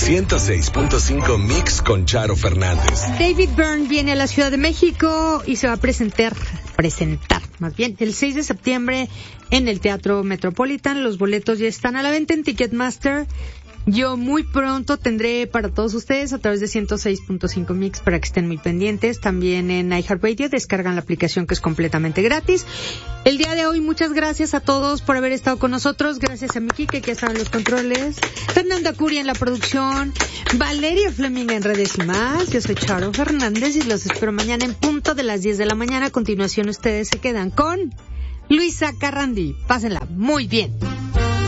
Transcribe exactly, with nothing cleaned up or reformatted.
ciento seis punto cinco Mix con Charo Fernández. David Byrne viene a la Ciudad de México y se va a presentar, presentar más bien, el seis de septiembre en el Teatro Metropolitan. Los boletos ya están a la venta en Ticketmaster. Yo muy pronto tendré para todos ustedes a través de ciento seis punto cinco Mix para que estén muy pendientes. También en iHeartRadio descargan la aplicación que es completamente gratis. El día de hoy muchas gracias a todos por haber estado con nosotros. Gracias a mi Kike que está en los controles, Fernanda Curia en la producción, Valeria Fleming en redes y más. Yo soy Charo Fernández y los espero mañana en punto de las diez de la mañana. A continuación ustedes se quedan con Luisa Carrandi. Pásenla muy bien.